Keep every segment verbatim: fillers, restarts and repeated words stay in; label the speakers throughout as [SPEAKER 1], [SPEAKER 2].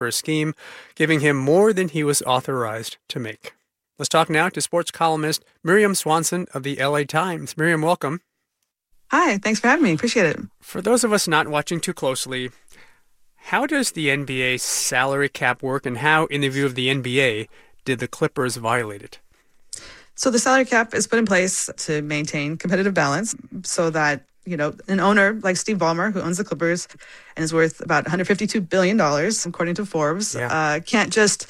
[SPEAKER 1] for a scheme, giving him more than he was authorized to make. Let's talk now to sports columnist Miriam Swanson of the L A Times. Miriam, welcome.
[SPEAKER 2] Hi, thanks for having me. Appreciate it.
[SPEAKER 1] For those of us not watching too closely, how does the N B A salary cap work, and how, in the view of the N B A, did the Clippers violate it?
[SPEAKER 2] So the salary cap is put in place to maintain competitive balance so that, you know, an owner like Steve Ballmer, who owns the Clippers and is worth about one hundred fifty-two billion dollars, according to Forbes,
[SPEAKER 1] yeah.
[SPEAKER 2] uh, can't just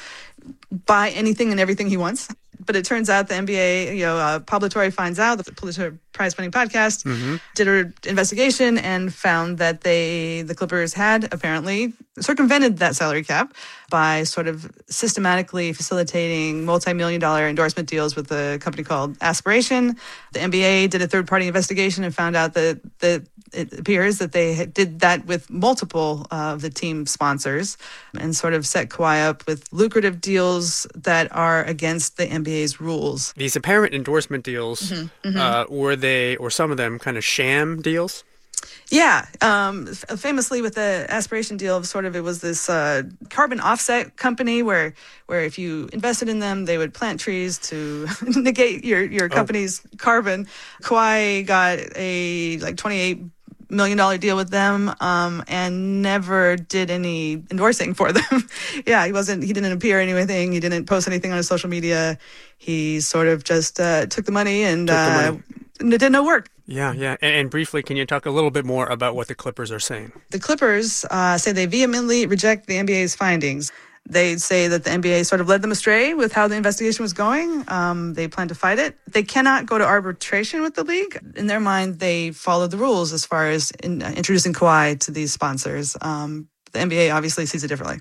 [SPEAKER 2] buy anything and everything he wants. But it turns out the N B A, you know, uh, Pablo Torre finds out, the Pulitzer Prize-winning podcast,
[SPEAKER 1] mm-hmm.
[SPEAKER 2] did an investigation and found that they, the Clippers had apparently circumvented that salary cap by sort of systematically facilitating multi-million dollar endorsement deals with a company called Aspiration. The N B A did a third-party investigation and found out that, that it appears that they did that with multiple uh, of the team sponsors and sort of set Kawhi up with lucrative deals that are against the N B A's rules.
[SPEAKER 1] These apparent endorsement deals,
[SPEAKER 2] mm-hmm, mm-hmm.
[SPEAKER 1] Uh, were they, or some of them, kind of sham deals?
[SPEAKER 2] Yeah. Um, famously with the Aspiration deal, sort of it was this uh, carbon offset company where where if you invested in them, they would plant trees to negate your, your company's oh. carbon. Kawhi got a like twenty-eight million dollar deal with them um, and never did any endorsing for them. yeah, he wasn't, he didn't appear in anything. He didn't post anything on his social media. He sort of just uh, took the money and
[SPEAKER 1] took the
[SPEAKER 2] uh,
[SPEAKER 1] money.
[SPEAKER 2] it did no work.
[SPEAKER 1] Yeah, yeah. And, and briefly, can you talk a little bit more about what the Clippers are saying?
[SPEAKER 2] The Clippers uh, say they vehemently reject the N B A's findings. They say that the N B A sort of led them astray with how the investigation was going. Um, they plan to fight it. They cannot go to arbitration with the league. In their mind, they followed the rules as far as in, uh, introducing Kawhi to these sponsors. Um, the N B A obviously sees it differently.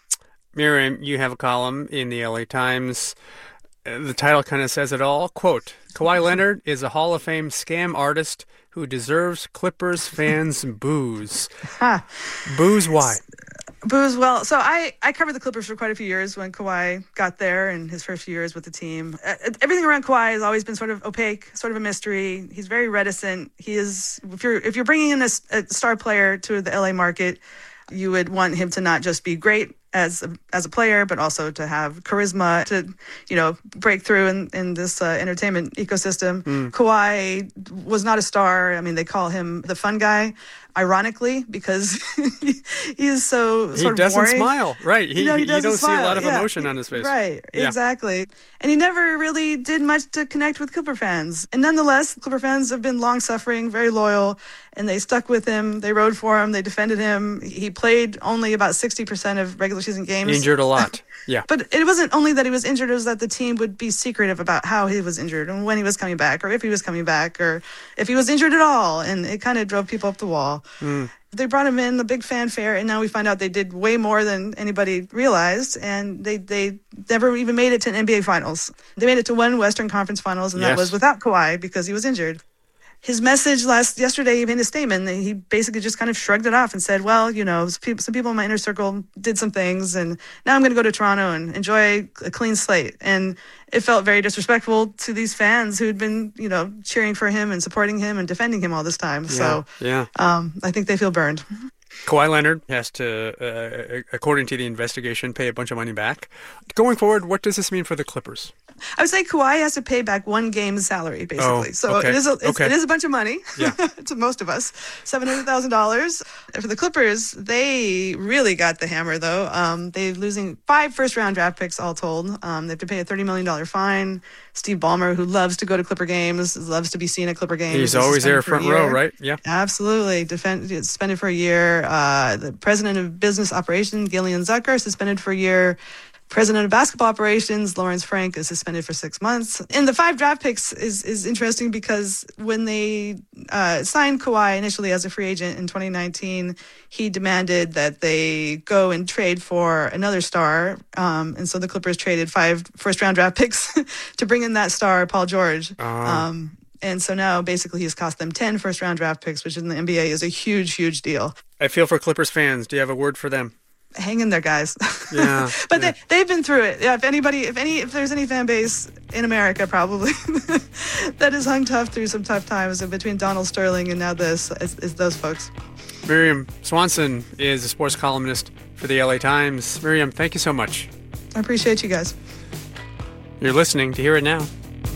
[SPEAKER 1] Miriam, you have a column in the L A Times. The title kind of says it all. Quote, Kawhi Leonard is a Hall of Fame scam artist who deserves Clippers fans' boos.
[SPEAKER 2] Huh.
[SPEAKER 1] Boos why?
[SPEAKER 2] Boos, well, so I, I covered the Clippers for quite a few years when Kawhi got there in his first few years with the team. Uh, everything around Kawhi has always been sort of opaque, sort of a mystery. He's very reticent. He is, if you're if you're bringing in a, a star player to the L A market, you would want him to not just be great as a, as a player, but also to have charisma to, you know, break through in, in this uh, entertainment ecosystem. Mm. Kawhi was not a star. I mean, they call him the fun guy, ironically, because he, he is so
[SPEAKER 1] he
[SPEAKER 2] sort of
[SPEAKER 1] doesn't
[SPEAKER 2] boring.
[SPEAKER 1] smile, right? He,
[SPEAKER 2] you know, he
[SPEAKER 1] you don't
[SPEAKER 2] smile.
[SPEAKER 1] see a lot of
[SPEAKER 2] yeah.
[SPEAKER 1] emotion on his face,
[SPEAKER 2] right?
[SPEAKER 1] Yeah.
[SPEAKER 2] Exactly. And he never really did much to connect with Clipper fans. And nonetheless, Clipper fans have been long suffering, very loyal, and they stuck with him. They rode for him. They defended him. He played only about sixty percent of regular season games.
[SPEAKER 1] Injured a lot. Yeah.
[SPEAKER 2] But it wasn't only that he was injured, it was that the team would be secretive about how he was injured and when he was coming back, or if he was coming back, or if he was injured at all. And it kind of drove people up the wall.
[SPEAKER 1] Mm.
[SPEAKER 2] They brought him in, the big fanfare, and now we find out they did way more than anybody realized, and they, they never even made it to an N B A Finals. They made it to one Western Conference Finals, and
[SPEAKER 1] yes.
[SPEAKER 2] that was without Kawhi because he was injured. His message last yesterday, he made a statement. He basically just kind of shrugged it off and said, well, you know, some people, some people in my inner circle did some things, and now I'm going to go to Toronto and enjoy a clean slate. And it felt very disrespectful to these fans who'd been, you know, cheering for him and supporting him and defending him all this time.
[SPEAKER 1] Yeah,
[SPEAKER 2] so
[SPEAKER 1] yeah.
[SPEAKER 2] Um, I think they feel burned.
[SPEAKER 1] Kawhi Leonard has to, uh, according to the investigation, pay a bunch of money back. Going forward, what does this mean for the Clippers?
[SPEAKER 2] I would say Kawhi has to pay back one game's salary, basically.
[SPEAKER 1] Oh,
[SPEAKER 2] so
[SPEAKER 1] okay.
[SPEAKER 2] it is a, it's,
[SPEAKER 1] okay.
[SPEAKER 2] it is a bunch of money
[SPEAKER 1] yeah.
[SPEAKER 2] to most of us, seven hundred thousand dollars. For the Clippers, they really got the hammer, though. Um, they're losing five first-round draft picks all told. Um, they have to pay a thirty million dollars fine. Steve Ballmer, who loves to go to Clipper games, loves to be seen at Clipper games.
[SPEAKER 1] He's always there front row, right? Yeah.
[SPEAKER 2] Absolutely. Defend, suspended for a year. Uh, the president of business operations, Gillian Zucker, suspended for a year. President of basketball operations, Lawrence Frank, is suspended for six months. And the five draft picks is, is interesting because when they uh, signed Kawhi initially as a free agent in twenty nineteen, he demanded that they go and trade for another star. Um, and so the Clippers traded five first-round draft picks to bring in that star, Paul George.
[SPEAKER 1] Uh.
[SPEAKER 2] Um, and so now basically he's cost them ten first-round draft picks, which in the N B A is a huge, huge deal.
[SPEAKER 1] I feel for Clippers fans. Do you have a word for them?
[SPEAKER 2] Hang in there, guys.
[SPEAKER 1] Yeah,
[SPEAKER 2] but
[SPEAKER 1] yeah.
[SPEAKER 2] they they've been through it. Yeah, if anybody, if any, if there's any fan base in America, probably that has hung tough through some tough times, and between Donald Sterling and now this, is, is those folks.
[SPEAKER 1] Miriam Swanson is a sports columnist for the L A Times. Miriam, thank you so much.
[SPEAKER 2] I appreciate you guys.
[SPEAKER 1] You're listening to Hear It Now.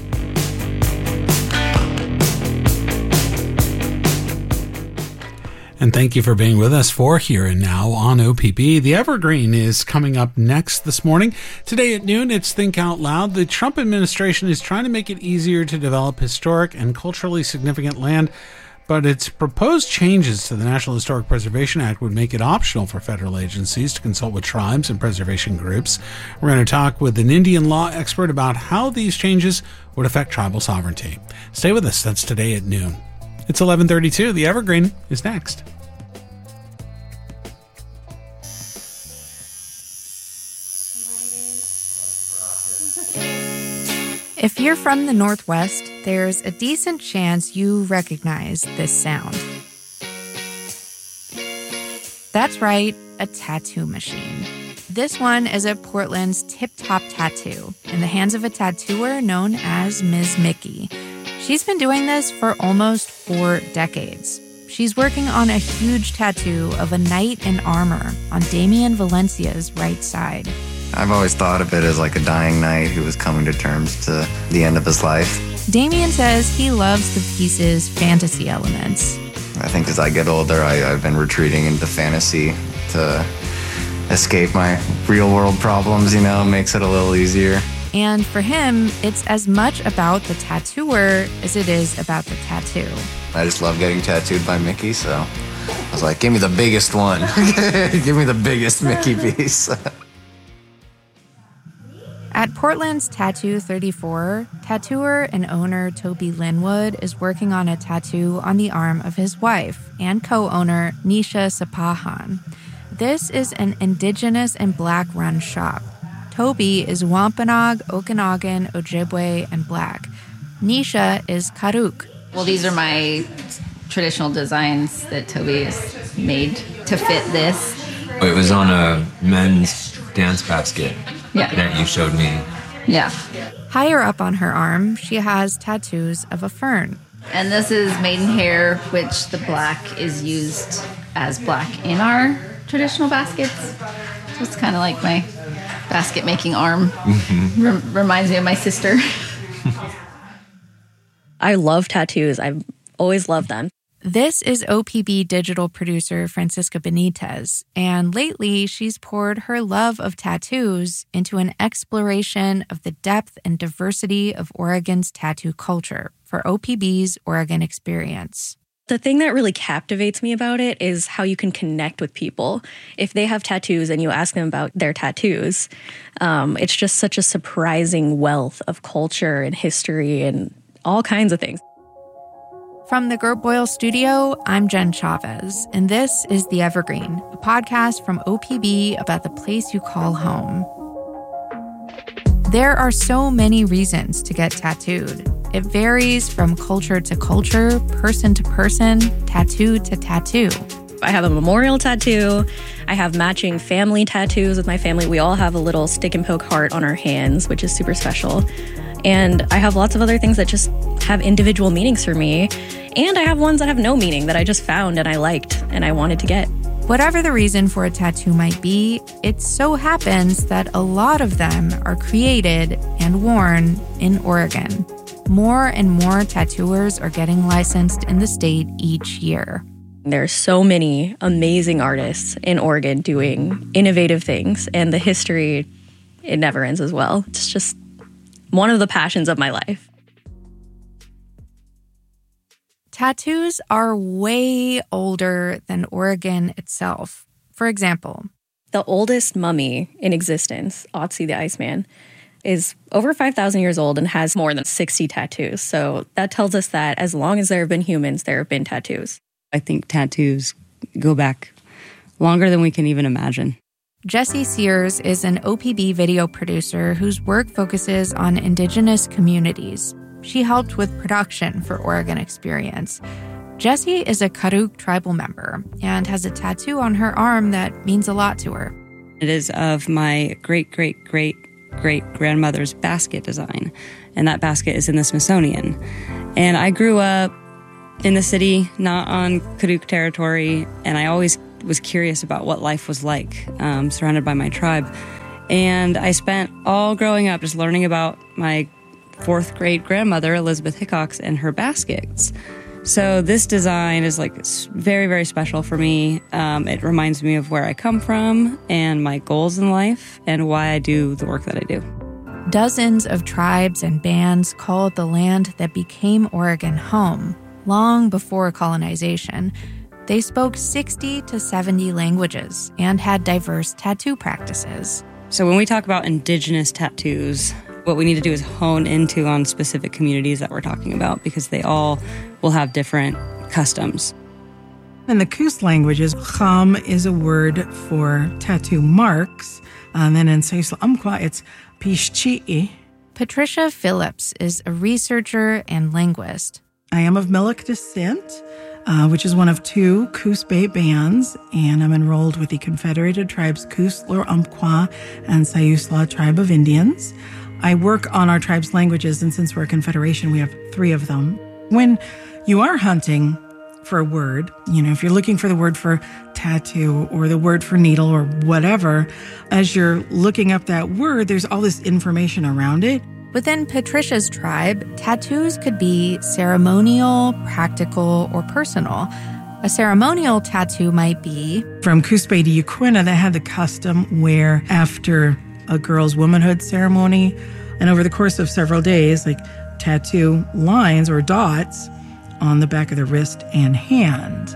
[SPEAKER 3] And thank you for being with us for Here and Now on O P B. The Evergreen is coming up next this morning. Today at noon, it's Think Out Loud. The Trump administration is trying to make it easier to develop historic and culturally significant land, but its proposed changes to the National Historic Preservation Act would make it optional for federal agencies to consult with tribes and preservation groups. We're going to talk with an Indian law expert about how these changes would affect tribal sovereignty. Stay with us. That's today at noon. It's eleven thirty-two. The Evergreen is next.
[SPEAKER 4] If you're from the Northwest, there's a decent chance you recognize this sound. That's right, a tattoo machine. This one is at Portland's Tip Top Tattoo, in the hands of a tattooer known as Miz Mickey. She's been doing this for almost four decades. She's working on a huge tattoo of a knight in armor on Damian Valencia's right side.
[SPEAKER 5] I've always thought of it as like a dying knight who was coming to terms to the end of his life.
[SPEAKER 4] Damian says he loves the piece's fantasy elements.
[SPEAKER 5] I think as I get older, I, I've been retreating into fantasy to escape my real-world problems, you know, makes it a little easier.
[SPEAKER 4] And for him, it's as much about the tattooer as it is about the tattoo.
[SPEAKER 5] I just love getting tattooed by Mickey, so I was like, give me the biggest one. Give me the biggest Mickey piece.
[SPEAKER 4] At Portland's Tattoo thirty-four, tattooer and owner Toby Linwood is working on a tattoo on the arm of his wife and co-owner Nisha Sapahan. This is an indigenous and black-run shop. Toby is Wampanoag, Okanagan, Ojibwe, and Black. Nisha is Karuk.
[SPEAKER 6] Well, these are my traditional designs that Toby has made to fit this.
[SPEAKER 7] It was on a men's dance basket
[SPEAKER 6] yeah.
[SPEAKER 7] that you showed me.
[SPEAKER 6] Yeah.
[SPEAKER 4] Higher up on her arm, she has tattoos of a fern.
[SPEAKER 6] And this is maidenhair, which the black is used as black in our traditional baskets. So it's kind of like my basket making arm. Mm-hmm. Rem- reminds me of my sister.
[SPEAKER 8] I love tattoos. I've always loved them.
[SPEAKER 4] This is O P B digital producer Francisca Benitez, and lately she's poured her love of tattoos into an exploration of the depth and diversity of Oregon's tattoo culture for O P B's Oregon Experience.
[SPEAKER 8] The thing that really captivates me about it is how you can connect with people. If they have tattoos and you ask them about their tattoos, um, it's just such a surprising wealth of culture and history and all kinds of things.
[SPEAKER 4] From the Gert Boyle Studio, I'm Jen Chavez, and this is The Evergreen, a podcast from O P B about the place you call home. There are so many reasons to get tattooed. It varies from culture to culture, person to person, tattoo to tattoo.
[SPEAKER 8] I have a memorial tattoo. I have matching family tattoos with my family. We all have a little stick and poke heart on our hands, which is super special. And I have lots of other things that just have individual meanings for me. And I have ones that have no meaning that I just found and I liked and I wanted to get.
[SPEAKER 4] Whatever the reason for a tattoo might be, it so happens that a lot of them are created and worn in Oregon. More and more tattooers are getting licensed in the state each year.
[SPEAKER 8] There's so many amazing artists in Oregon doing innovative things, and the history, it never ends as well. It's just one of the passions of my life.
[SPEAKER 4] Tattoos are way older than Oregon itself. For example,
[SPEAKER 8] the oldest mummy in existence, Otzi the Iceman, is over five thousand years old and has more than sixty tattoos. So that tells us that as long as there have been humans, there have been tattoos.
[SPEAKER 9] I think tattoos go back longer than we can even imagine.
[SPEAKER 4] Jessie Sears is an O P B video producer whose work focuses on Indigenous communities. She helped with production for Oregon Experience. Jessie is a Karuk tribal member and has a tattoo on her arm that means a lot to her.
[SPEAKER 9] It is of my great-great-great-great-grandmother's basket design, and that basket is in the Smithsonian. And I grew up in the city, not on Karuk territory, and I always was curious about what life was like, um, surrounded by my tribe. And I spent all growing up just learning about my fourth grade grandmother, Elizabeth Hickox, and her baskets. So this design is like very, very special for me. Um, it reminds me of where I come from and my goals in life and why I do the work that I do.
[SPEAKER 4] Dozens of tribes and bands called the land that became Oregon home long before colonization. They spoke sixty to seventy languages and had diverse tattoo practices.
[SPEAKER 9] So when we talk about indigenous tattoos, what we need to do is hone into on specific communities that we're talking about because they all will have different customs.
[SPEAKER 10] In the Coos languages, cham is a word for tattoo marks. And then in Sayusla Umpqua, it's pishchi'i.
[SPEAKER 4] Patricia Phillips is a researcher and linguist.
[SPEAKER 10] I am of Milik descent, uh, which is one of two Coos Bay bands, and I'm enrolled with the Confederated Tribes Coos, Lur Umpqua, and Sayusla Tribe of Indians. I work on our tribe's languages, and since we're a confederation, we have three of them. When you are hunting for a word, you know, if you're looking for the word for tattoo or the word for needle or whatever, as you're looking up that word, there's all this information around it.
[SPEAKER 4] Within Patricia's tribe, tattoos could be ceremonial, practical, or personal. A ceremonial tattoo might be...
[SPEAKER 10] From Coos Bay to Uquina, they had the custom where after a girl's womanhood ceremony, and over the course of several days, like tattoo lines or dots on the back of the wrist and hand.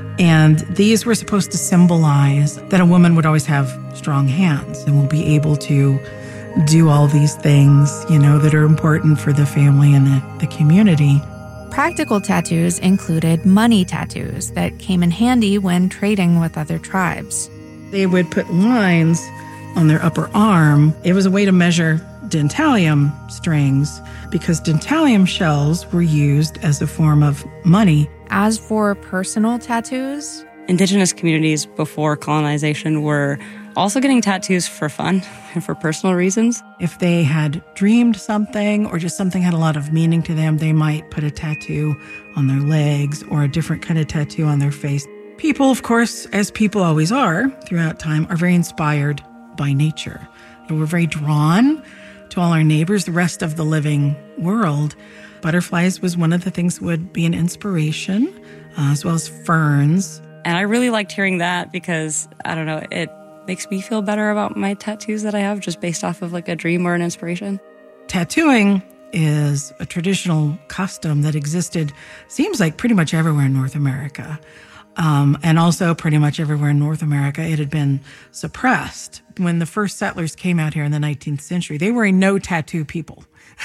[SPEAKER 10] And these were supposed to symbolize that a woman would always have strong hands and will be able to do all these things, you know, that are important for the family and the, the community.
[SPEAKER 4] Practical tattoos included money tattoos that came in handy when trading with other tribes.
[SPEAKER 10] They would put lines on their upper arm. It was a way to measure dentalium strings because dentalium shells were used as a form of money.
[SPEAKER 4] As for personal tattoos,
[SPEAKER 9] indigenous communities before colonization were also getting tattoos for fun and for personal reasons.
[SPEAKER 10] If they had dreamed something or just something had a lot of meaning to them, they might put a tattoo on their legs or a different kind of tattoo on their face. People, of course, as people always are throughout time, are very inspired by nature. We're very drawn to all our neighbors, the rest of the living world. Butterflies was one of the things that would be an inspiration, uh, as well as ferns.
[SPEAKER 9] And I really liked hearing that because, I don't know, it makes me feel better about my tattoos that I have just based off of like a dream or an inspiration.
[SPEAKER 10] Tattooing is a traditional custom that existed, seems like pretty much everywhere in North America. Um, and also pretty much everywhere in North America, it had been suppressed. When the first settlers came out here in the nineteenth century, they were a no tattoo people,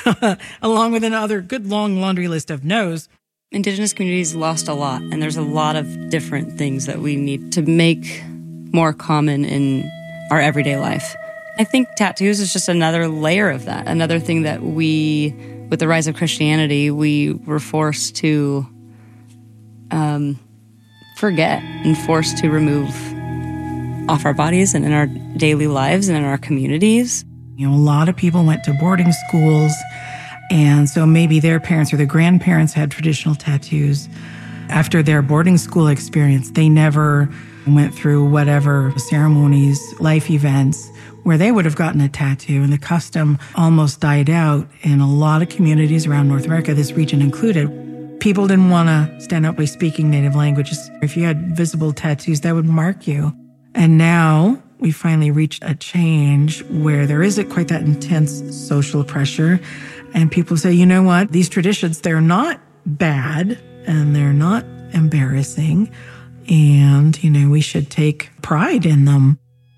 [SPEAKER 10] along with another good long laundry list of no's.
[SPEAKER 9] Indigenous communities lost a lot, and there's a lot of different things that we need to make more common in our everyday life. I think tattoos is just another layer of that, another thing that we, with the rise of Christianity, we were forced to um, forget and forced to remove off our bodies and in our daily lives and in our communities.
[SPEAKER 10] You know, a lot of people went to boarding schools, and so maybe their parents or their grandparents had traditional tattoos. After their boarding school experience, they never went through whatever ceremonies, life events, where they would have gotten a tattoo, and the custom almost died out in a lot of communities around North America, this region included. People didn't want to stand up by speaking native languages. If you had visible tattoos, that would mark you. And now we finally reached a change where there isn't quite that intense social pressure. And people say, you know what? These traditions, they're not bad and they're not embarrassing. And, you know, we should take pride in them.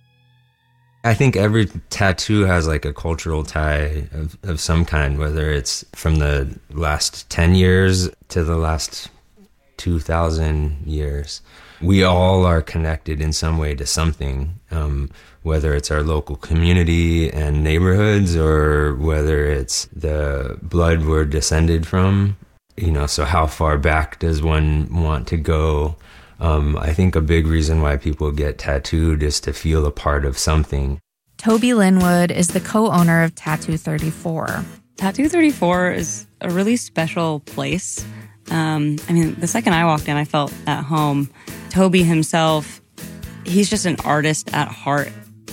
[SPEAKER 7] I think every tattoo has like a cultural tie of, of some kind, whether it's from the last ten years to the last two thousand years. We all are connected in some way to something, um, whether it's our local community and neighborhoods or whether it's the blood we're descended from. You know, so how far back does one want to go? Um, I think a big reason why people get tattooed is to feel a part of something.
[SPEAKER 4] Toby Linwood is the co-owner of Tattoo thirty-four.
[SPEAKER 9] Tattoo thirty-four is a really special place. Um, I mean, the second I walked in, I felt at home. Toby himself He's just an artist at heart.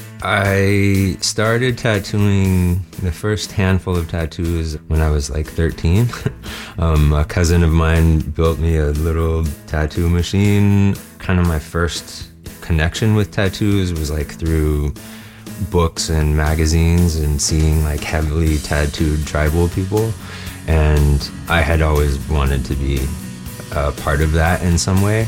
[SPEAKER 7] I started tattooing the first handful of tattoos when I was like thirteen. um, a cousin of mine built me a little tattoo machine. Kind of my first connection with tattoos was like through books and magazines and seeing like heavily tattooed tribal people. And I had always wanted to be a part of that in some way.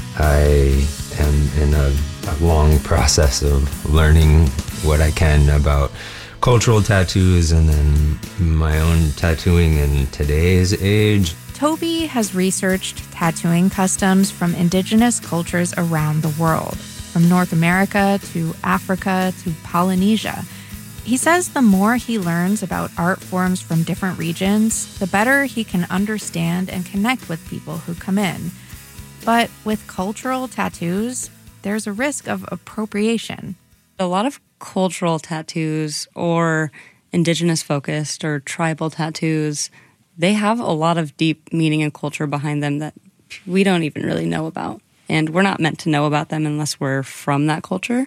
[SPEAKER 7] I am in a, a long process of learning what I can about cultural tattoos and then my own tattooing in today's age.
[SPEAKER 4] Toby has researched tattooing customs from indigenous cultures around the world, from North America to Africa to Polynesia. He says the more he learns about art forms from different regions, the better he can understand and connect with people who come in. But with cultural tattoos, there's a risk of appropriation.
[SPEAKER 9] A lot of cultural tattoos or indigenous-focused or tribal tattoos, they have a lot of deep meaning and culture behind them that we don't even really know about. And we're not meant to know about them unless we're from that culture.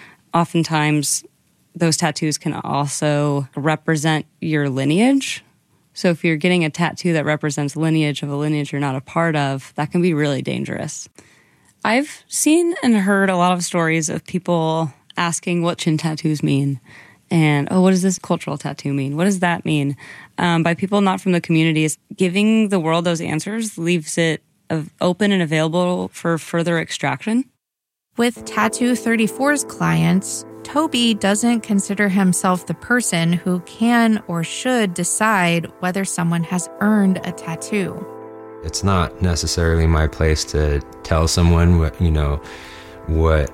[SPEAKER 9] Oftentimes, those tattoos can also represent your lineage. So if you're getting a tattoo that represents lineage of a lineage you're not a part of, that can be really dangerous. I've seen and heard a lot of stories of people asking what chin tattoos mean. And, oh, what does this cultural tattoo mean? What does that mean? Um, by people not from the communities, giving the world those answers leaves it open and available for further extraction.
[SPEAKER 4] With Tattoo thirty-four's clients, Toby doesn't consider himself the person who can or should decide whether someone has earned a tattoo.
[SPEAKER 7] It's not necessarily my place to tell someone what, you know, what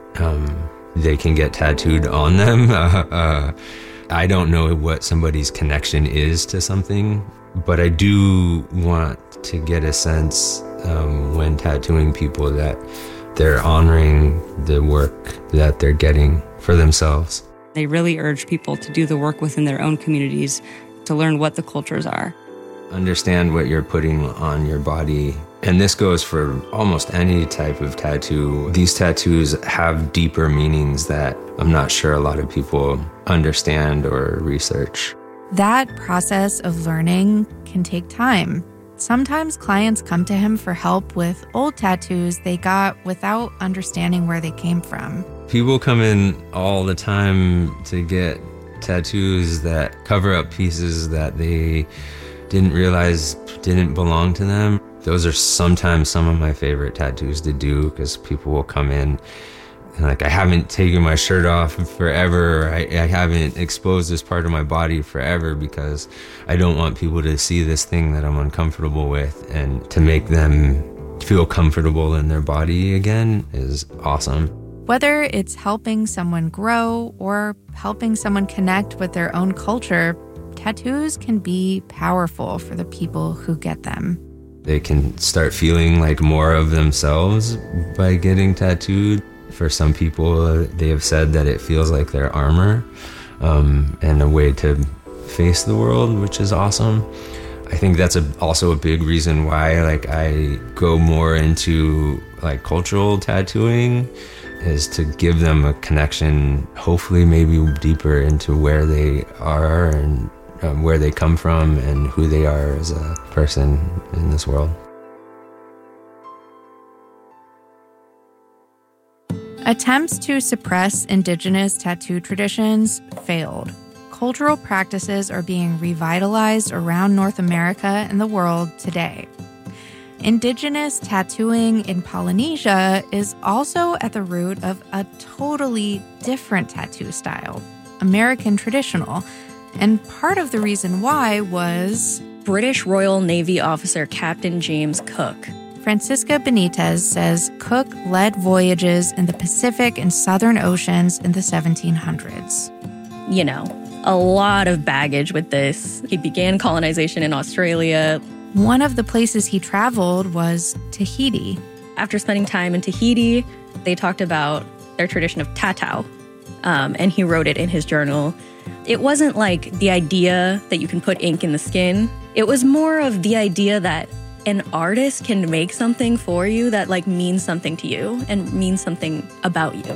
[SPEAKER 7] um, they can get tattooed on them. Uh, uh, I don't know what somebody's connection is to something, but I do want to get a sense um, when tattooing people that they're honoring the work that they're getting for themselves.
[SPEAKER 9] They really urge people to do the work within their own communities to learn what the cultures are.
[SPEAKER 7] Understand what you're putting on your body. And this goes for almost any type of tattoo. These tattoos have deeper meanings that I'm not sure a lot of people understand or research.
[SPEAKER 4] That process of learning can take time. Sometimes clients come to him for help with old tattoos they got without understanding where they came from.
[SPEAKER 7] People come in all the time to get tattoos that cover up pieces that they didn't realize didn't belong to them. Those are sometimes some of my favorite tattoos to do because people will come in and like, I haven't taken my shirt off forever. Or I, I haven't exposed this part of my body forever because I don't want people to see this thing that I'm uncomfortable with, and to make them feel comfortable in their body again is awesome.
[SPEAKER 4] Whether it's helping someone grow or helping someone connect with their own culture, tattoos can be powerful for the people who get them.
[SPEAKER 7] They can start feeling like more of themselves by getting tattooed. For some people, they have said that it feels like their armor um, and a way to face the world, which is awesome. I think that's a, also a big reason why like I go more into like cultural tattooing, is to give them a connection, hopefully maybe deeper into where they are and um, where they come from and who they are as a person in this world.
[SPEAKER 4] Attempts to suppress indigenous tattoo traditions failed. Cultural practices are being revitalized around North America and the world today. Indigenous tattooing in Polynesia is also at the root of a totally different tattoo style, American traditional. And part of the reason why was
[SPEAKER 8] British Royal Navy officer Captain James Cook.
[SPEAKER 4] Francisca Benitez says Cook led voyages in the Pacific and Southern Oceans in the seventeen hundreds.
[SPEAKER 8] You know, a lot of baggage with this. He began colonization in Australia.
[SPEAKER 4] One of the places he traveled was Tahiti.
[SPEAKER 8] After spending time in Tahiti, they talked about their tradition of tatau, um, and he wrote it in his journal. It wasn't like the idea that you can put ink in the skin. It was more of the idea that an artist can make something for you that like means something to you and means something about you.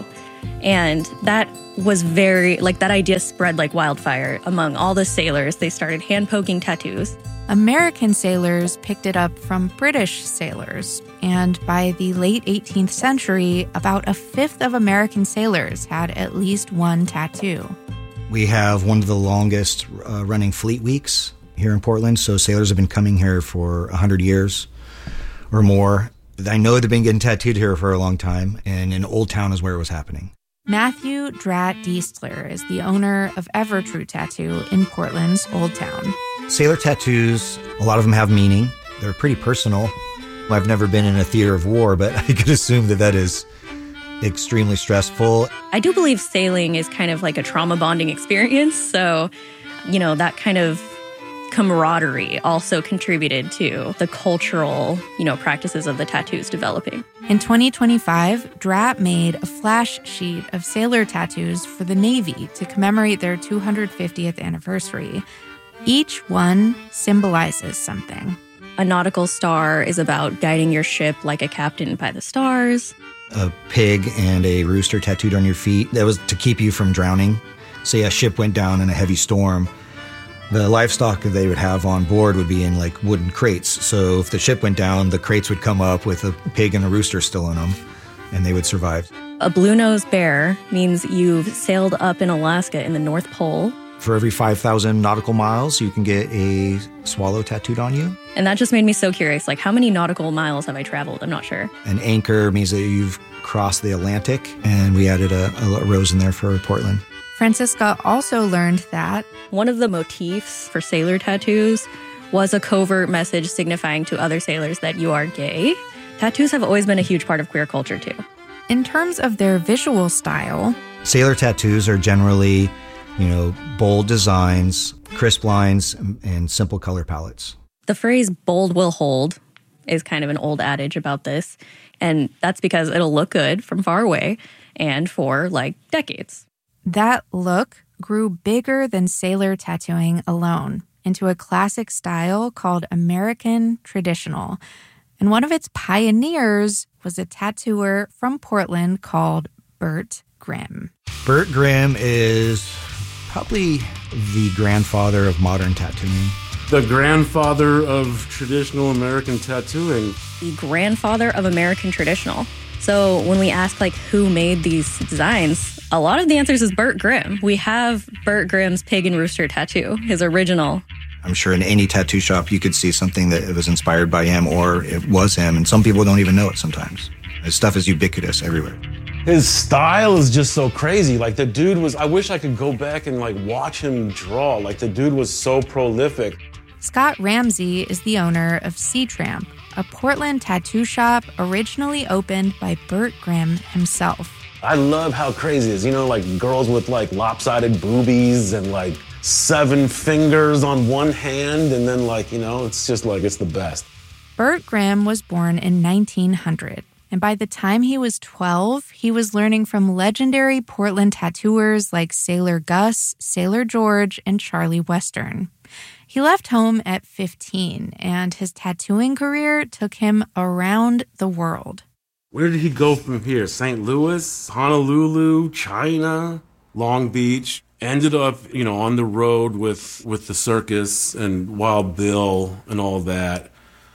[SPEAKER 8] And that was very, like that idea spread like wildfire among all the sailors. They started hand-poking tattoos.
[SPEAKER 4] American sailors picked it up from British sailors, and by the late eighteenth century, about a fifth of American sailors had at least one tattoo.
[SPEAKER 11] We have one of the longest uh, running fleet weeks here in Portland, so sailors have been coming here for one hundred years or more. I know they've been getting tattooed here for a long time, and in Old Town is where it was happening.
[SPEAKER 4] Matthew Drat Diestler is the owner of Evertrue Tattoo in Portland's Old Town.
[SPEAKER 11] Sailor tattoos, a lot of them have meaning. They're pretty personal. I've never been in a theater of war, but I could assume that that is extremely stressful.
[SPEAKER 8] I do believe sailing is kind of like a trauma bonding experience. So, you know, that kind of camaraderie also contributed to the cultural, you know, practices of the tattoos developing.
[SPEAKER 4] In twenty twenty-five, Drat made a flash sheet of sailor tattoos for the Navy to commemorate their two hundred fiftieth anniversary. Each one symbolizes something.
[SPEAKER 8] A nautical star is about guiding your ship like a captain by the stars.
[SPEAKER 11] A pig and a rooster tattooed on your feet. That was to keep you from drowning. Say a ship went down in a heavy storm. The livestock that they would have on board would be in like wooden crates. So if the ship went down, the crates would come up with a pig and a rooster still in them, and they would survive.
[SPEAKER 8] A blue-nosed bear means you've sailed up in Alaska in the North Pole.
[SPEAKER 11] For every five thousand nautical miles, you can get a swallow tattooed on you.
[SPEAKER 8] And that just made me so curious. Like, how many nautical miles have I traveled? I'm not sure.
[SPEAKER 11] An anchor means that you've crossed the Atlantic, and we added a, a rose in there for Portland.
[SPEAKER 4] Francisca also learned that
[SPEAKER 8] one of the motifs for sailor tattoos was a covert message signifying to other sailors that you are gay. Tattoos have always been a huge part of queer culture, too.
[SPEAKER 4] In terms of their visual style,
[SPEAKER 11] sailor tattoos are generally, you know, bold designs, crisp lines, and simple color palettes.
[SPEAKER 8] The phrase bold will hold is kind of an old adage about this, and that's because it'll look good from far away and for, like, decades.
[SPEAKER 4] That look grew bigger than sailor tattooing alone into a classic style called American Traditional. And one of its pioneers was a tattooer from Portland called Burt Grimm.
[SPEAKER 11] Burt Grimm is probably the grandfather of modern tattooing.
[SPEAKER 12] The grandfather of traditional American tattooing.
[SPEAKER 8] The grandfather of American Traditional. So when we ask, like, who made these designs, a lot of the answers is Burt Grimm. We have Burt Grimm's pig and rooster tattoo, his original.
[SPEAKER 11] I'm sure in any tattoo shop you could see something that was inspired by him or it was him, and some people don't even know it sometimes. His stuff is ubiquitous everywhere.
[SPEAKER 12] His style is just so crazy. Like, the dude was, I wish I could go back and, like, watch him draw. Like, the dude was so prolific.
[SPEAKER 4] Scott Ramsey is the owner of Sea Tramp, a Portland tattoo shop originally opened by Burt Grimm himself.
[SPEAKER 12] I love how crazy it is. You know, like girls with like lopsided boobies and like seven fingers on one hand. And then like, you know, it's just like, it's the best.
[SPEAKER 4] Burt Grimm was born in nineteen hundred. And by the time he was twelve, he was learning from legendary Portland tattooers like Sailor Gus, Sailor George, and Charlie Western. He left home at fifteen, and his tattooing career took him around the world.
[SPEAKER 12] Where did he go from here? Saint Louis, Honolulu, China, Long Beach. Ended up, you know, on the road with, with the circus and Wild Bill and all that.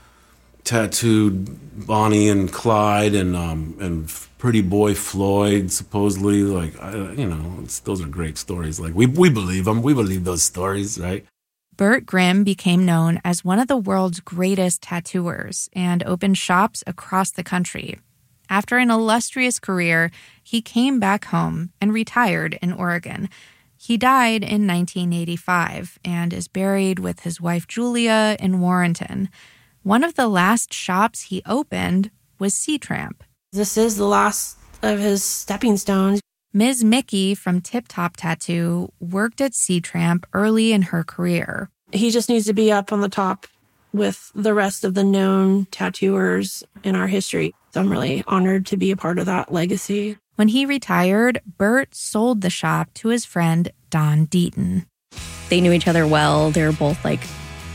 [SPEAKER 12] Tattooed Bonnie and Clyde and um, and Pretty Boy Floyd, supposedly. Like, I, you know, it's, those are great stories. Like, we we believe them. We believe those stories, right?
[SPEAKER 4] Burt Grimm became known as one of the world's greatest tattooers and opened shops across the country. After an illustrious career, he came back home and retired in Oregon. He died in nineteen eighty-five and is buried with his wife Julia in Warrenton. One of the last shops he opened was Sea Tramp.
[SPEAKER 13] This is the last of his stepping stones.
[SPEAKER 4] Miz Mickey from Tip Top Tattoo worked at Sea Tramp early in her career.
[SPEAKER 13] He just needs to be up on the top with the rest of the known tattooers in our history. So I'm really honored to be a part of that legacy.
[SPEAKER 4] When he retired, Burt sold the shop to his friend Don Deaton.
[SPEAKER 8] They knew each other well. They were both like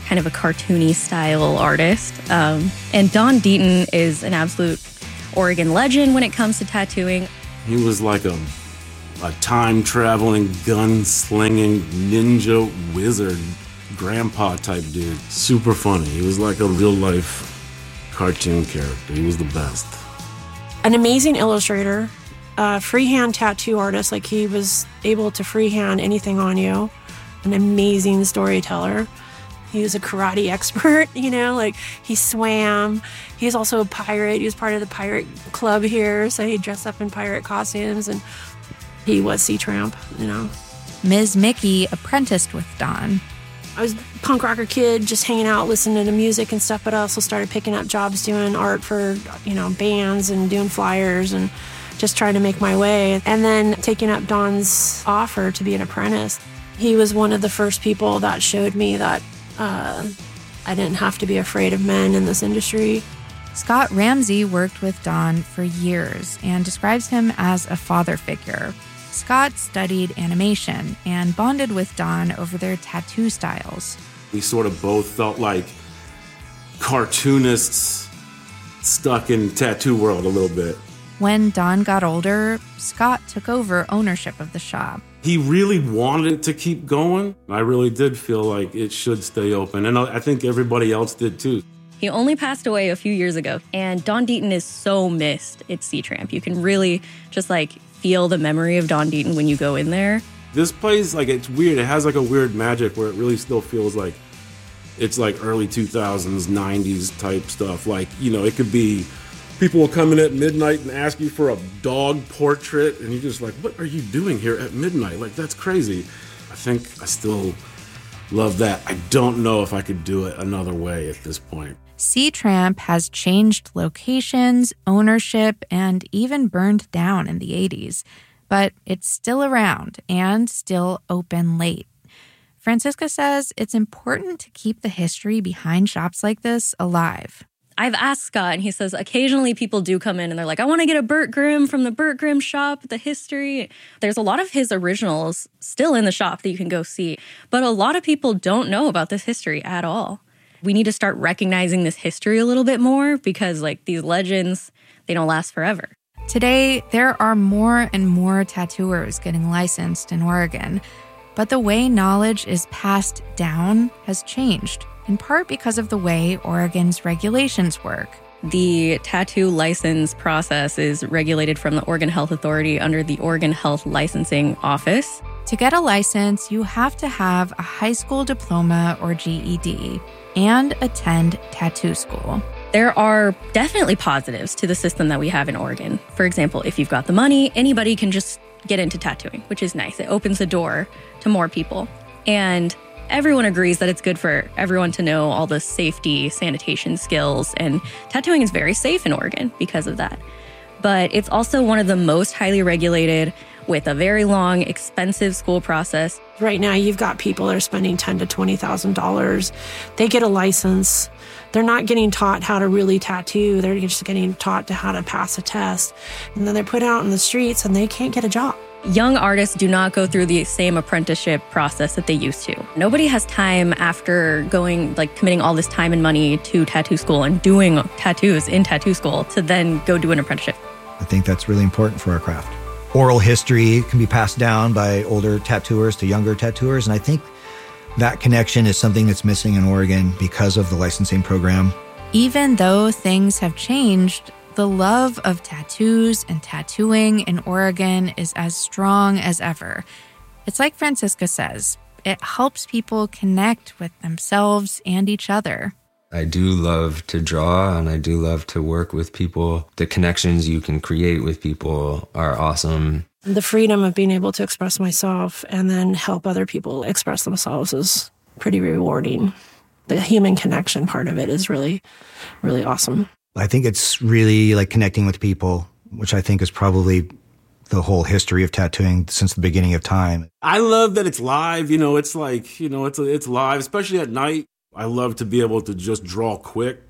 [SPEAKER 8] kind of a cartoony style artist. Um, and Don Deaton is an absolute Oregon legend when it comes to tattooing.
[SPEAKER 12] He was like a, a time-traveling, gun-slinging, ninja wizard, grandpa type dude. Super funny. He was like a real-life cartoon character. He was the best.
[SPEAKER 13] An amazing illustrator, a freehand tattoo artist, like he was able to freehand anything on you. An amazing storyteller. He was a karate expert, you know, like he swam. He's also a pirate. He was part of the pirate club here, so he dressed up in pirate costumes, and he was Sea Tramp, you know.
[SPEAKER 4] Miz Mickey apprenticed with Don.
[SPEAKER 13] I was a punk rocker kid, just hanging out, listening to music and stuff, but I also started picking up jobs doing art for, you know, bands and doing flyers and just trying to make my way. And then taking up Don's offer to be an apprentice. He was one of the first people that showed me that uh, I didn't have to be afraid of men in this industry.
[SPEAKER 4] Scott Ramsey worked with Don for years and describes him as a father figure. Scott studied animation and bonded with Don over their tattoo styles.
[SPEAKER 12] We sort of both felt like cartoonists stuck in tattoo world a little bit.
[SPEAKER 4] When Don got older, Scott took over ownership of the shop.
[SPEAKER 12] He really wanted it to keep going. I really did feel like it should stay open, and I think everybody else did too.
[SPEAKER 8] He only passed away a few years ago, and Don Deaton is so missed at Sea Tramp. You can really just like feel the memory of Don Deaton when you go in there.
[SPEAKER 12] This place, like, it's weird. It has like a weird magic where it really still feels like it's like early two thousands, nineties type stuff. Like, you know, it could be people will come in at midnight and ask you for a dog portrait, and you're just like, what are you doing here at midnight? Like, that's crazy. I think I still love that. I don't know if I could do it another way at this point.
[SPEAKER 4] Sea Tramp has changed locations, ownership, and even burned down in the eighties, but it's still around and still open late. Francisca says it's important to keep the history behind shops like this alive.
[SPEAKER 8] I've asked Scott, and he says occasionally people do come in and they're like, I want to get a Burt Grimm from the Burt Grimm shop, the history. There's a lot of his originals still in the shop that you can go see, but a lot of people don't know about this history at all. We need to start recognizing this history a little bit more because, like, these legends, they don't last forever.
[SPEAKER 4] Today, there are more and more tattooers getting licensed in Oregon, but the way knowledge is passed down has changed, in part because of the way Oregon's regulations work.
[SPEAKER 8] The tattoo license process is regulated from the Oregon Health Authority under the Oregon Health Licensing Office.
[SPEAKER 4] To get a license, you have to have a high school diploma or G E D and attend tattoo school.
[SPEAKER 8] There are definitely positives to the system that we have in Oregon. For example, if you've got the money, anybody can just get into tattooing, which is nice. It opens the door to more people. And everyone agrees that it's good for everyone to know all the safety, sanitation skills, and tattooing is very safe in Oregon because of that. But it's also one of the most highly regulated with a very long, expensive school process.
[SPEAKER 13] Right now, you've got people that are spending ten thousand to twenty thousand dollars. They get a license. They're not getting taught how to really tattoo. They're just getting taught to how to pass a test. And then they're put out in the streets and they can't get a job.
[SPEAKER 8] Young artists do not go through the same apprenticeship process that they used to. Nobody has time after going, like committing all this time and money to tattoo school and doing tattoos in tattoo school to then go do an apprenticeship.
[SPEAKER 11] I think that's really important for our craft. Oral history can be passed down by older tattooers to younger tattooers, and I think that connection is something that's missing in Oregon because of the licensing program.
[SPEAKER 4] Even though things have changed, the love of tattoos and tattooing in Oregon is as strong as ever. It's like Francisca says, it helps people connect with themselves and each other.
[SPEAKER 7] I do love to draw and I do love to work with people. The connections you can create with people are awesome.
[SPEAKER 13] The freedom of being able to express myself and then help other people express themselves is pretty rewarding. The human connection part of it is really, really awesome.
[SPEAKER 11] I think it's really like connecting with people, which I think is probably the whole history of tattooing since the beginning of time.
[SPEAKER 12] I love that it's live. You know, it's like, you know, it's it's live, especially at night. I love to be able to just draw quick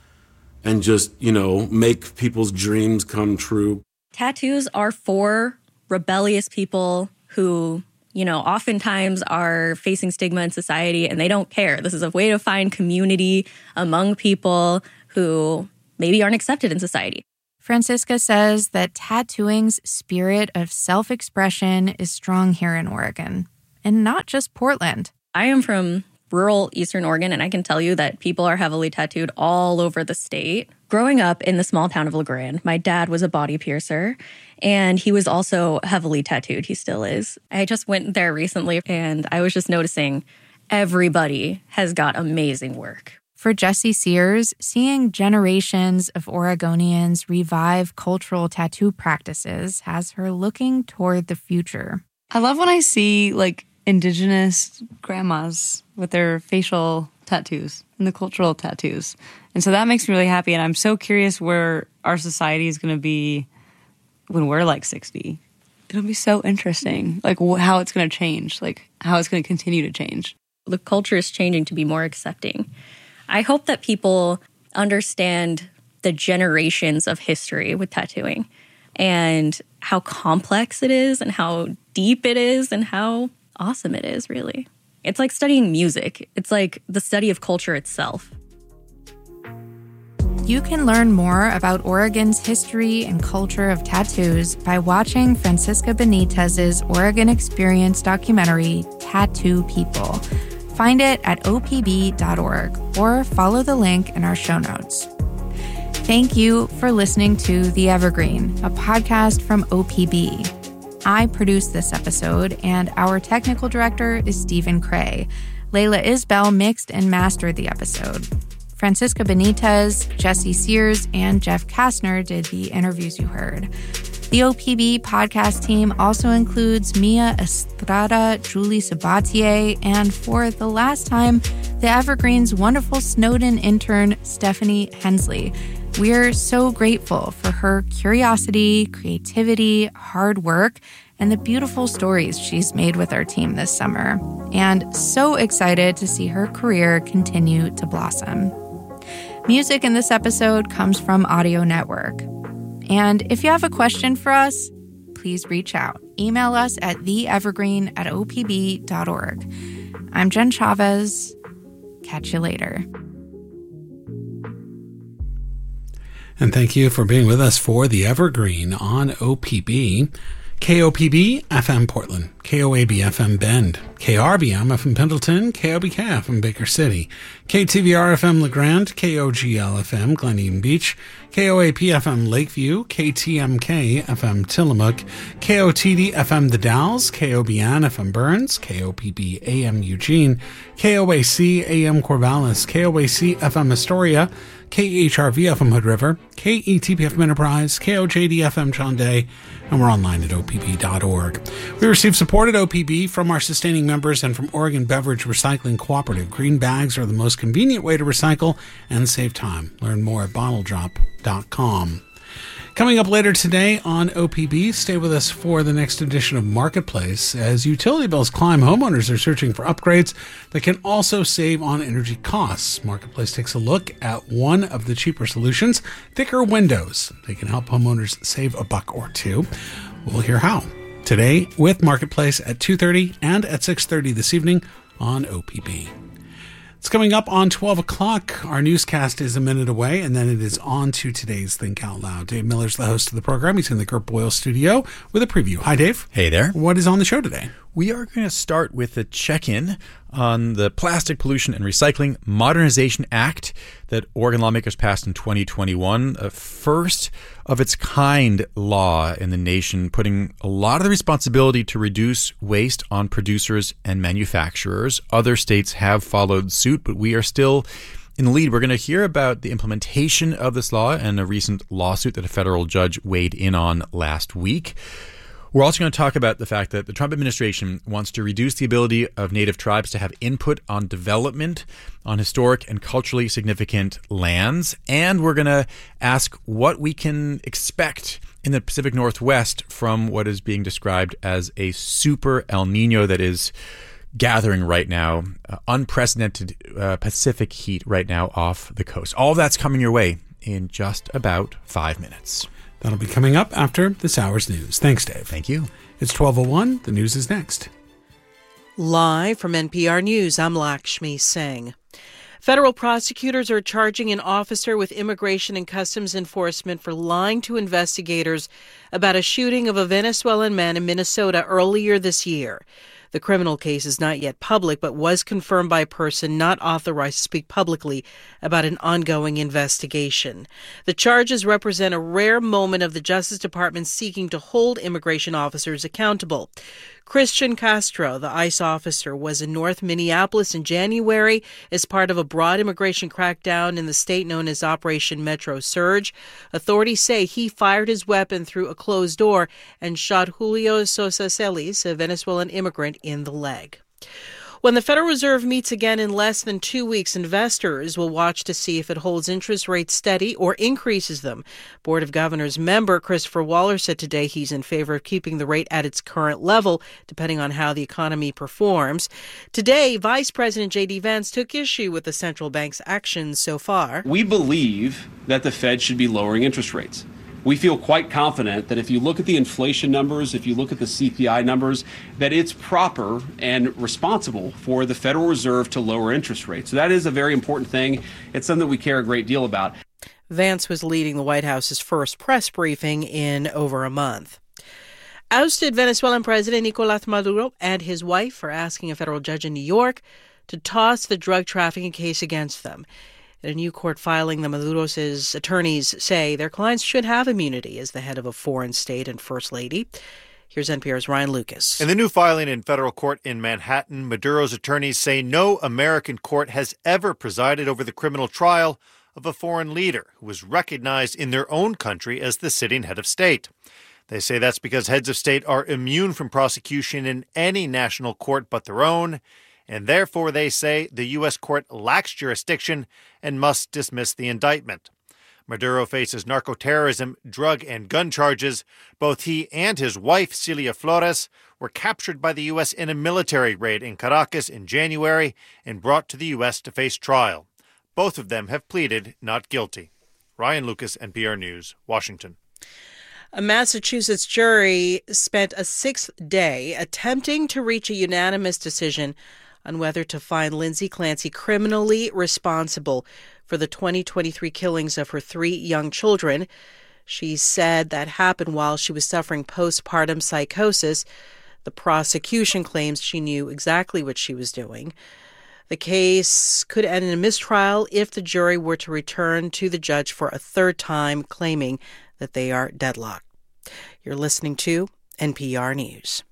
[SPEAKER 12] and just, you know, make people's dreams come true.
[SPEAKER 8] Tattoos are for rebellious people who you know, oftentimes are facing stigma in society and they don't care. This is a way to find community among people who maybe aren't accepted in society.
[SPEAKER 4] Francisca says that tattooing's spirit of self-expression is strong here in Oregon, and not just Portland.
[SPEAKER 8] I am from rural Eastern Oregon, and I can tell you that people are heavily tattooed all over the state. Growing up in the small town of La Grande, my dad was a body piercer, and he was also heavily tattooed. He still is. I just went there recently, and I was just noticing everybody has got amazing work.
[SPEAKER 4] For Jessie Sears, seeing generations of Oregonians revive cultural tattoo practices has her looking toward the future.
[SPEAKER 9] I love when I see, like, Indigenous grandmas with their facial tattoos and the cultural tattoos. And so that makes me really happy. And I'm so curious where our society is going to be when we're like sixty. It'll be so interesting, like wh- how it's going to change, like how it's going to continue to change.
[SPEAKER 8] The culture is changing to be more accepting. I hope that people understand the generations of history with tattooing and how complex it is and how deep it is and how awesome it is, really. It's like studying music. It's like the study of culture itself.
[SPEAKER 4] You can learn more about Oregon's history and culture of tattoos by watching Francisca Benitez's Oregon Experience documentary, Tattoo People. Find it at O P B dot org or follow the link in our show notes. Thank you for listening to The Evergreen, a podcast from O P B. I produced this episode, and our technical director is Stephen Cray. Layla Isbell mixed and mastered the episode. Francisca Benitez, Jessie Sears, and Jeff Kastner did the interviews you heard. The O P B podcast team also includes Mia Estrada, Julie Sabatier, and for the last time, the Evergreen's wonderful Snowden intern, Stephanie Hensley. We're so grateful for her curiosity, creativity, hard work, and the beautiful stories she's made with our team this summer. And so excited to see her career continue to blossom. Music in this episode comes from Audio Network. And if you have a question for us, please reach out. Email us at theevergreen at O P B dot org. I'm Jen Chavez. Catch you later.
[SPEAKER 3] And thank you for being with us for The Evergreen on O P B. K O P B F M Portland, K O A B F M Bend, K R B M F M Pendleton, K O B K F M Baker City, K T V R F M La Grande, K O G L F M Glen Eden Beach, K O A P F M Lakeview, K T M K F M Tillamook, K O T D F M The Dalles, K O B N F M Burns, K O P B A M Eugene, K O A C A M Corvallis, K O A C F M Astoria, K H R V F M Hood River, K E T P F M Enterprise, K O J D F M John Day, and we're online at O P B dot org. We receive support at O P B from our sustaining members and from Oregon Beverage Recycling Cooperative. Green bags are the most convenient way to recycle and save time. Learn more at bottle drop dot com. Coming up later today on O P B, stay with us for the next edition of Marketplace. As utility bills climb, homeowners are searching for upgrades that can also save on energy costs. Marketplace takes a look at one of the cheaper solutions, thicker windows. They can help homeowners save a buck or two. We'll hear how today with Marketplace at two thirty and at six thirty this evening on O P B. It's coming up on twelve o'clock. Our newscast is a minute away, and then it is on to today's Think Out Loud. Dave Miller's the host of the program. He's in the Gert Boyle studio with a preview. Hi, Dave.
[SPEAKER 14] Hey there.
[SPEAKER 3] What is on the show today?
[SPEAKER 14] We are going to start with a check-in on the Plastic Pollution and Recycling Modernization Act that Oregon lawmakers passed in twenty twenty-one, a first of its kind law in the nation, putting a lot of the responsibility to reduce waste on producers and manufacturers. Other states have followed suit, but we are still in the lead. We're going to hear about the implementation of this law and a recent lawsuit that a federal judge weighed in on last week. We're also going to talk about the fact that the Trump administration wants to reduce the ability of Native tribes to have input on development on historic and culturally significant lands. And we're going to ask what we can expect in the Pacific Northwest from what is being described as a super El Nino that is gathering right now, uh, unprecedented uh, Pacific heat right now off the coast. All of that's coming your way in just about five minutes.
[SPEAKER 3] That'll be coming up after this hour's news. Thanks, Dave.
[SPEAKER 14] Thank you.
[SPEAKER 3] It's twelve oh one. The news is next.
[SPEAKER 15] Live from N P R News, I'm Lakshmi Singh. Federal prosecutors are charging an officer with Immigration and Customs Enforcement for lying to investigators about a shooting of a Venezuelan man in Minnesota earlier this year. The criminal case is not yet public, but was confirmed by a person not authorized to speak publicly about an ongoing investigation. The charges represent a rare moment of the Justice Department seeking to hold immigration officers accountable. Christian Castro, the ICE officer, was in North Minneapolis in January as part of a broad immigration crackdown in the state known as Operation Metro Surge. Authorities say he fired his weapon through a closed door and shot Julio Sosa Celis, a Venezuelan immigrant, in the leg. When the Federal Reserve meets again in less than two weeks, investors will watch to see if it holds interest rates steady or increases them. Board of Governors member Christopher Waller said today he's in favor of keeping the rate at its current level, depending on how the economy performs. Today, Vice President J D Vance took issue with the central bank's actions so far.
[SPEAKER 16] We believe that the Fed should be lowering interest rates. We feel quite confident that if you look at the inflation numbers, if you look at the C P I numbers, that it's proper and responsible for the Federal Reserve to lower interest rates. So that is a very important thing. It's something that we care a great deal about.
[SPEAKER 15] Vance was leading the White House's first press briefing in over a month. Ousted Venezuelan President Nicolás Maduro and his wife are asking a federal judge in New York to toss the drug trafficking case against them. In a new court filing, the Maduro's attorneys say their clients should have immunity as the head of a foreign state and first lady. Here's N P R's Ryan Lucas.
[SPEAKER 17] In the new filing in federal court in Manhattan, Maduro's attorneys say no American court has ever presided over the criminal trial of a foreign leader who was recognized in their own country as the sitting head of state. They say that's because heads of state are immune from prosecution in any national court but their own, and therefore they say the U S court lacks jurisdiction and must dismiss the indictment. Maduro faces narcoterrorism, drug and gun charges. Both he and his wife, Celia Flores, were captured by the U S in a military raid in Caracas in January and brought to the U S to face trial. Both of them have pleaded not guilty. Ryan Lucas, N P R News, Washington.
[SPEAKER 15] A Massachusetts jury spent a sixth day attempting to reach a unanimous decision on whether to find Lindsay Clancy criminally responsible for the twenty twenty-three killings of her three young children. She said that happened while she was suffering postpartum psychosis. The prosecution claims she knew exactly what she was doing. The case could end in a mistrial if the jury were to return to the judge for a third time, claiming that they are deadlocked. You're listening to N P R News.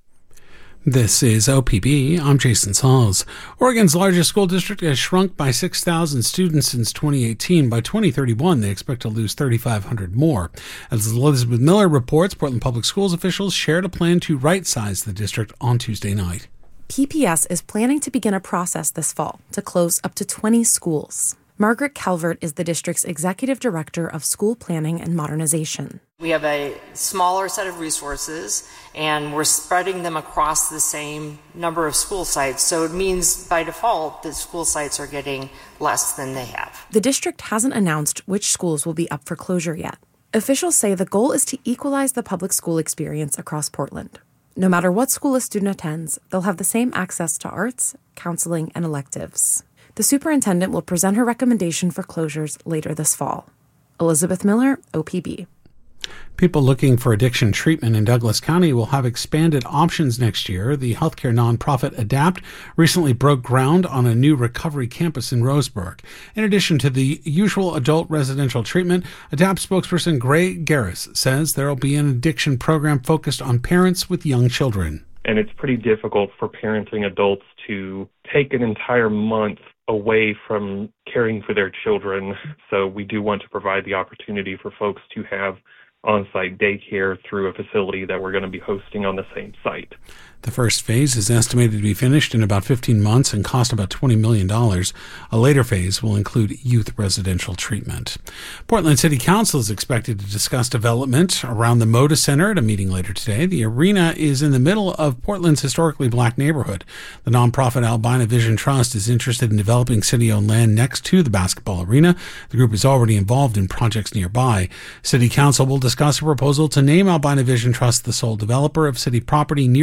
[SPEAKER 3] This is O P B. I'm Jason Sauls. Oregon's largest school district has shrunk by six thousand students since twenty eighteen. By twenty thirty-one, they expect to lose thirty-five hundred more. As Elizabeth Miller reports, Portland Public Schools officials shared a plan to right-size the district on Tuesday night.
[SPEAKER 18] P P S is planning to begin a process this fall to close up to twenty schools. Margaret Calvert is the district's executive director of school planning and modernization.
[SPEAKER 19] We have a smaller set of resources, and we're spreading them across the same number of school sites. So it means, by default, that school sites are getting less than they have.
[SPEAKER 18] The district hasn't announced which schools will be up for closure yet. Officials say the goal is to equalize the public school experience across Portland. No matter what school a student attends, they'll have the same access to arts, counseling, and electives. The superintendent will present her recommendation for closures later this fall. Elizabeth Miller, O P B.
[SPEAKER 3] People looking for addiction treatment in Douglas County will have expanded options next year. The healthcare nonprofit ADAPT recently broke ground on a new recovery campus in Roseburg. In addition to the usual adult residential treatment, ADAPT spokesperson Gray Garris says there will be an addiction program focused on parents with young children.
[SPEAKER 20] And it's pretty difficult for parenting adults to take an entire month away from caring for their children. So we do want to provide the opportunity for folks to have on-site daycare through a facility that we're going to be hosting on the same site.
[SPEAKER 3] The first phase is estimated to be finished in about fifteen months and cost about twenty million dollars. A later phase will include youth residential treatment. Portland City Council is expected to discuss development around the Moda Center at a meeting later today. The arena is in the middle of Portland's historically black neighborhood. The nonprofit Albina Vision Trust is interested in developing city-owned land next to the basketball arena. The group is already involved in projects nearby. City Council will discuss a proposal to name Albina Vision Trust the sole developer of city property near the Moda Center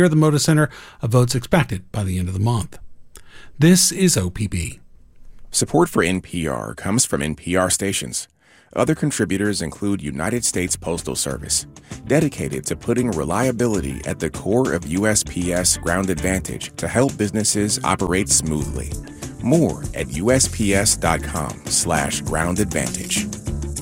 [SPEAKER 3] Center, a vote's expected by the end of the month. This is O P B.
[SPEAKER 21] Support for N P R comes from N P R stations. Other contributors include United States Postal Service, dedicated to putting reliability at the core of U S P S Ground Advantage to help businesses operate smoothly. More at U S P S dot com slash ground advantage.